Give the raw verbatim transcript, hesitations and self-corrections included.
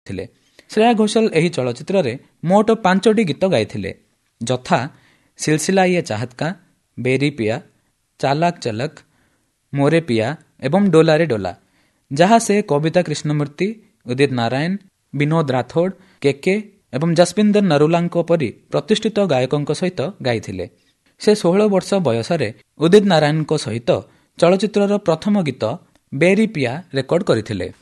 ଥିଲେ। ଶ୍ରେୟା ଘୋଷାଲ ଏହି ଚଳଚ୍ଚିତ୍ରରେ ମୋଟ ପାଞ୍ଚଟି ଗୀତ ଗାଇଥିଲେ, ଯଥା ସିଲସିଲା ୟେ ଚାହତ କା, ବେରି ପିଆ, ଚାଲାକ ଚଲକ, ମୋରେ ପିଆ ଏବଂ ଡୋଲାରେ ଡୋଲା, ଯାହା ସେ କବିତା କୃଷ୍ଣମୂର୍ତ୍ତି, ଉଦିତ ନାରାୟଣ, ବିନୋଦ ରାଥୋଡ, କେକେ ଏବଂ ଜସବିନ୍ଦର ନରୁଲାଙ୍କ ପରି ପ୍ରତିଷ୍ଠିତ ଗାୟକଙ୍କ ସହିତ ଗାଇଥିଲେ। ସେ ଷୋହଳ ବର୍ଷ ବୟସରେ ଉଦିତ ନାରାୟଣଙ୍କ ସହିତ ଚଳଚ୍ଚିତ୍ରର ପ୍ରଥମ ଗୀତ ବେରି ପିଆ ରେକର୍ଡ କରିଥିଲେ।